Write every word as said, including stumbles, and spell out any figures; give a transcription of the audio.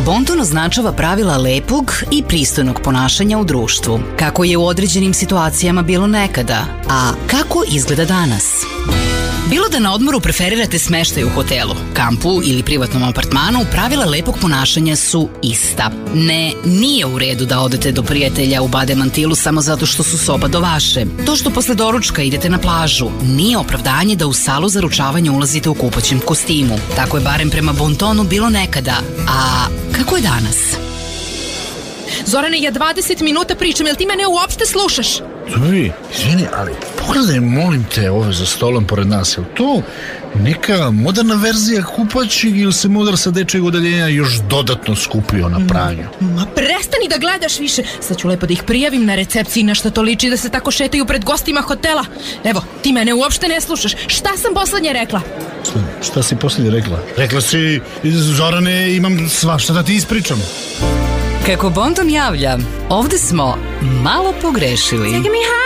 Bonton označava pravila lepog i pristojnog ponašanja u društvu, kako je u određenim situacijama bilo nekada, a kako izgleda danas. Bilo da na odmoru preferirate smeštaj u hotelu, kampu ili privatnom apartmanu, pravila lepog ponašanja su ista. Ne, nije u redu da odete do prijatelja u bademantilu samo zato što su soba do vaše. To što posle doručka idete na plažu nije opravdanje da u salu za ručavanje ulazite u kupaćem kostimu. Tako je barem prema Bontonu bilo nekada, a kako je danas? Zorane, ja dvadeset minuta pričam, jel ti mene uopšte slušaš? Zovi, izvini, ali pogledaj, molim te, ove za stolom pored nas, je li to neka moderna verzija kupaćeg ili se model sa dečjeg odeljenja još dodatno skupio na pranju? Ma prestani da gledaš više, sad ću lepo da ih prijavim na recepciji, na što to liči da se tako šetaju pred gostima hotela. Evo, ti mene uopšte ne slušaš, šta sam poslednje rekla? Šta, šta si poslednje rekla? Rekla si, Zorane, imam svašta da ti ispričam. Kako Bonton javlja, ovde smo malo pogrešili.